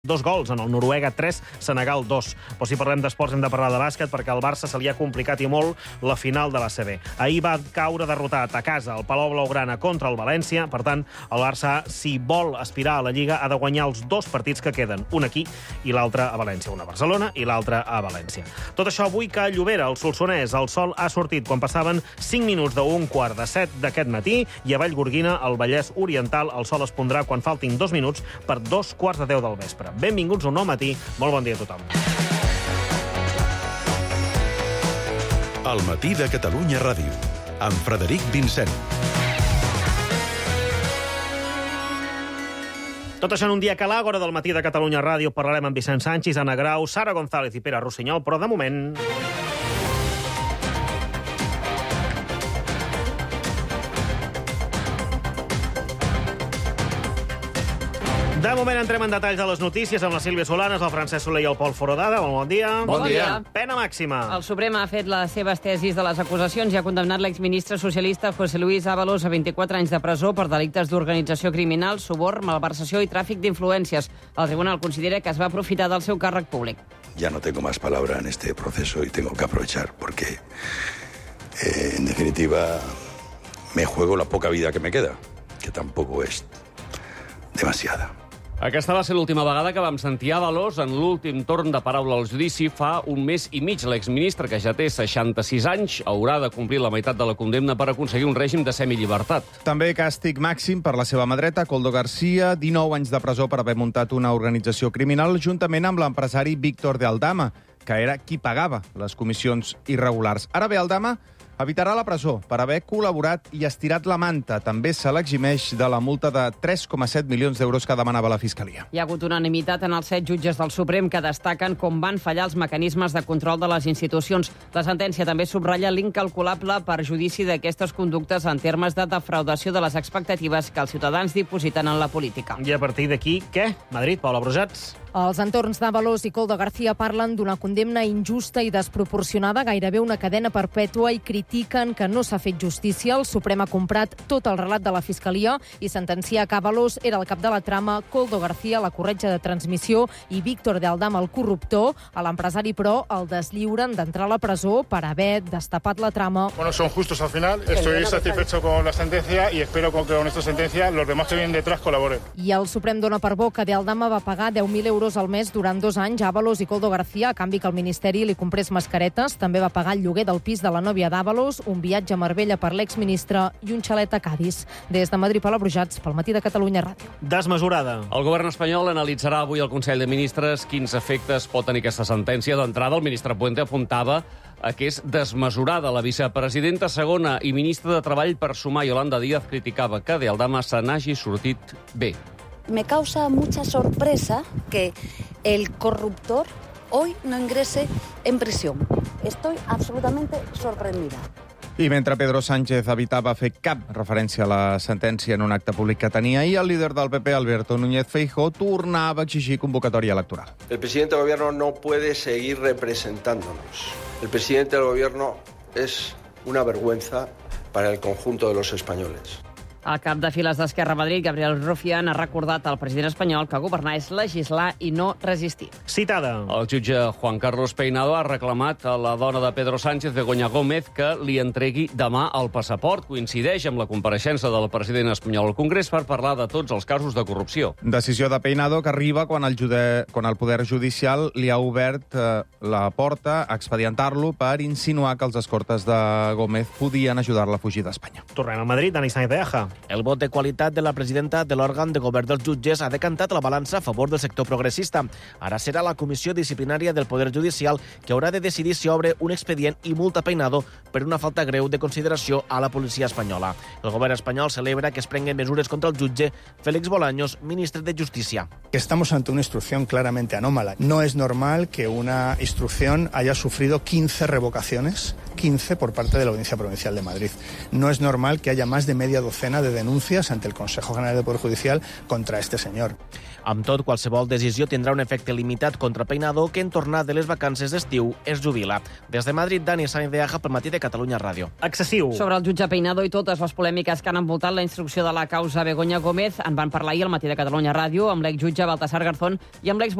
2 gols en el Noruega 3, Senegal 2. Però si parlem d'esports hem de parlar de bàsquet perquè al Barça se li ha complicat i molt la final de l'ACB. Ahir va caure derrotat a casa al Palau Blaugrana contra el València. Per tant, el Barça, si vol aspirar a la Lliga, ha de guanyar els 2 partits que queden. Un aquí i l'altre a València. Un a Barcelona i l'altre a València. Tot això avui que a Llobera, al Solsonès, el sol ha sortit quan passaven 5 minuts d'un quart de 7 d'aquest matí i a Vallgorguina, al Vallès Oriental, el sol es pondrà quan faltin 2 minuts per 2 quarts de 10 del vespre. Benvinguts a un nou matí. Molt bon dia a tothom. El matí de Catalunya Ràdio, amb Frederic Vincent. Tot això en un dia que a l'Àgora del matí de Catalunya Ràdio parlarem amb Vicent Sanchis, Anna Grau, Sara González i Pere Rossinyol, però de moment... De moment entrem en detalls de les notícies amb la Sílvia Solanes, el Francesc Soler i el Pol Forodada. Bon dia. Bon dia. Pena màxima. El Suprem ha fet les seves tesis de les acusacions i ha condemnat l'exministre socialista José Luis Ábalos a 24 anys de presó per delictes d'organització criminal, suborn, malversació i tràfic d'influències. El tribunal considera que es va aprofitar del seu càrrec públic. Ya no tengo más palabra en este proceso y tengo que aprovechar porque, en definitiva, me juego la poca vida que me queda, que tampoco es demasiada. Aquesta va ser l'última vegada que vam sentir Ábalos en l'últim torn de paraula al judici fa un mes i mig. L'exministre, que ja té 66 anys, haurà de complir la meitat de la condemna per aconseguir un règim de semillibertat. També càstig màxim per la seva mà dreta, Koldo García, 19 anys de presó per haver muntat una organització criminal juntament amb l'empresari Víctor de Aldama, que era qui pagava les comissions irregulars. Ara bé, Aldama evitarà la presó per haver col·laborat i estirat la manta. També se l'eximeix de la multa de 3,7 milions d'euros que demanava la Fiscalia. Hi ha hagut unanimitat en els 7 jutges del Suprem que destaquen com van fallar els mecanismes de control de les institucions. La sentència també subratlla l'incalculable perjudici d'aquestes conductes en termes de defraudació de les expectatives que els ciutadans dipositen en la política. I a partir d'aquí, què? Madrid, Paula Brusats? Els entorns d'Ábalos i Koldo García parlen d'una condemna injusta i desproporcionada, gairebé una cadena perpètua, i critiquen que no s'ha fet justícia. El Suprem ha comprat tot el relat de la Fiscalia i sentencia que Ábalos era el cap de la trama, Koldo García la corretja de transmissió i Víctor de Aldama el corruptor. A l'empresari, però, el deslliuren d'entrar a la presó per haver destapat la trama. Bueno, son justos al final. Estoy satisfecho con la sentencia y espero que con esta sentencia los demás que vienen detrás colaboren. I el Suprem dona per bo que de Aldama va pagar 10.000 euros al mes durant 2 anys a Ábalos i Koldo García a canvi que el Ministeri li comprés mascaretes. També va pagar el lloguer del pis de la nòvia d'Ábalos, un viatge a Marbella per l'exministre i un xalet a Cádiz. Des de Madrid, Paula Brujats, pel matí de Catalunya Ràdio. Desmesurada. El govern espanyol analitzarà avui al Consell de Ministres quins efectes pot tenir aquesta sentència. D'entrada, el ministre Puente apuntava a que és desmesurada. La vicepresidenta segona i ministra de Treball per sumar, Yolanda Díaz, criticava que de Aldama se n'hagi sortit bé. Me causa mucha sorpresa que el corruptor hoy no ingrese en prisión. Estoy absolutamente sorprendida. I mentre Pedro Sánchez evitava fer cap referència a la sentència en un acte públic que tenia ahir, el líder del PP, Alberto Núñez Feijóo, tornava a exigir convocatòria electoral. El presidente del gobierno no puede seguir representándonos. El presidente del gobierno es una vergüenza para el conjunto de los españoles. El cap de files d'Esquerra a Madrid, Gabriel Rufián, ha recordat al president espanyol que governar és legislar i no resistir. Citada. El jutge Juan Carlos Peinado ha reclamat a la dona de Pedro Sánchez, Begoña Gómez, que li entregui demà el passaport. Coincideix amb la compareixença del president espanyol al Congrés per parlar de tots els casos de corrupció. Decisió de Peinado que arriba quan el Poder Judicial li ha obert la porta a expedientar-lo per insinuar que els escortes de Gómez podien ajudar-la a fugir d'Espanya. Tornem a Madrid, Dani Sáenz de Aja. El vot de qualitat de la presidenta de l'òrgan de govern dels jutges ha decantat la balança a favor del sector progressista. Ara serà la Comissió Disciplinària del Poder Judicial que haurà de decidir si obre un expedient i multa Peinado per una falta greu de consideració a la policia espanyola. El govern espanyol celebra que es prenguen mesures contra el jutge Félix Bolaños, ministre de Justícia. Estamos ante una instrucción claramente anómala. No es normal que una instrucción haya sufrido 15 revocaciones, 15 por parte de la Audiencia Provincial de Madrid. No es normal que haya más de media docena cadena de denuncias ante el Consejo General del Poder Judicial contra este señor. Amb tot, qualsevol decisió tindrà un efecte limitat contra Peinado, que en tornar de les vacances d'estiu es jubila. Des de Madrid, Dani Sáenz de Aja, pel Matí de Catalunya Ràdio. Excessiu. Sobre el jutge Peinado i totes les polèmiques que han envoltat la instrucció de la causa Begoña Gómez, en van parlar ahir al Matí de Catalunya Ràdio amb l'exjutge Baltasar Garzón i amb l'ex